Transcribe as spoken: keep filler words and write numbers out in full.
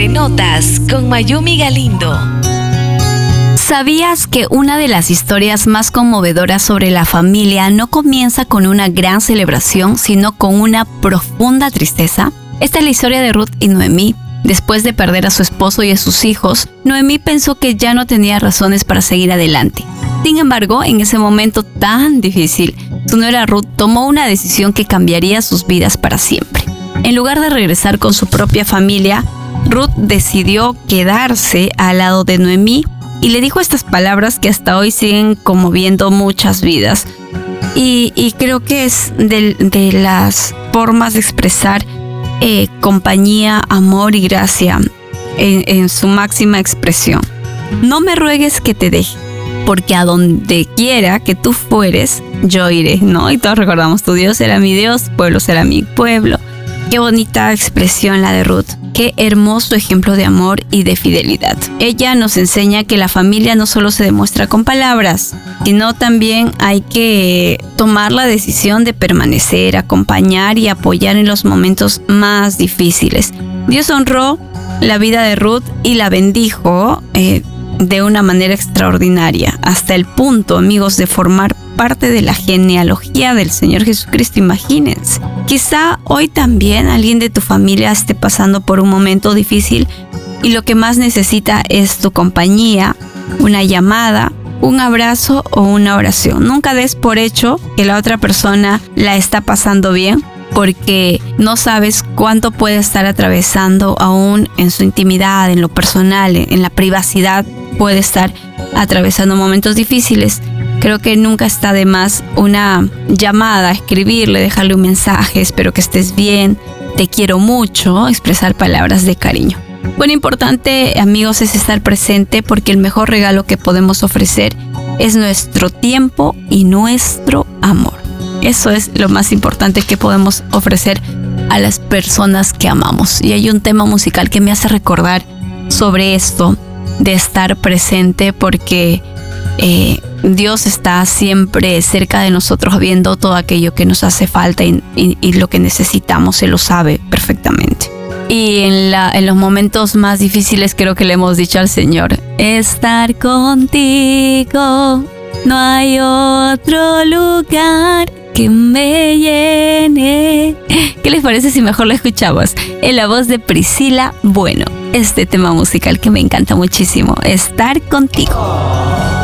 Notas con Mayumi Galindo. ¿Sabías que una de las historias más conmovedoras sobre la familia no comienza con una gran celebración, sino con una profunda tristeza? Esta es la historia de Ruth y Noemí. Después de perder a su esposo y a sus hijos, Noemí pensó que ya no tenía razones para seguir adelante. Sin embargo, en ese momento tan difícil, su nuera Ruth tomó una decisión que cambiaría sus vidas para siempre. En lugar de regresar con su propia familia, Ruth decidió quedarse al lado de Noemí y le dijo estas palabras que hasta hoy siguen conmoviendo muchas vidas. Y, y creo que es de, de las formas de expresar eh, compañía, amor y gracia en, en su máxima expresión. No me ruegues que te deje, porque a donde quiera que tú fueres, yo iré, ¿no? Y todos recordamos, tu Dios será mi Dios, pueblo será mi pueblo. Qué bonita expresión la de Ruth. Qué hermoso ejemplo de amor y de fidelidad. Ella nos enseña que la familia no solo se demuestra con palabras, sino también hay que tomar la decisión de permanecer, acompañar y apoyar en los momentos más difíciles. Dios honró la vida de Ruth y la bendijo eh, de una manera extraordinaria, hasta el punto, amigos, de formar parte de la genealogía del Señor Jesucristo. Imagínense. Quizá hoy también alguien de tu familia esté pasando por un momento difícil y lo que más necesita es tu compañía, una llamada, un abrazo o una oración. Nunca des por hecho que la otra persona la está pasando bien, porque no sabes cuánto puede estar atravesando aún en su intimidad, en lo personal, en la privacidad, puede estar atravesando momentos difíciles. Creo que nunca está de más una llamada, escribirle, dejarle un mensaje, espero que estés bien, te quiero mucho, expresar palabras de cariño. Bueno, importante, amigos, es estar presente, porque el mejor regalo que podemos ofrecer es nuestro tiempo y nuestro amor. Eso es lo más importante que podemos ofrecer a las personas que amamos. Y hay un tema musical que me hace recordar sobre esto de estar presente, porque eh, Dios está siempre cerca de nosotros, viendo todo aquello que nos hace falta y, y, y lo que necesitamos. Él lo sabe perfectamente. Y en, la, en los momentos más difíciles creo que le hemos dicho al Señor: estar contigo, no hay otro lugar que me llene. ¿Qué les parece si mejor lo escuchamos en la voz de Priscila Bueno? Este tema musical que me encanta muchísimo, Estar contigo.